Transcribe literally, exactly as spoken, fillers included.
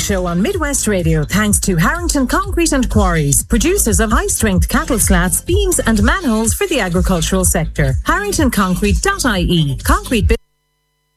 show on Midwest Radio thanks to Harrington Concrete and Quarries, producers of high-strength cattle slats, beams and manholes for the agricultural sector. harrington concrete dot I E. Concrete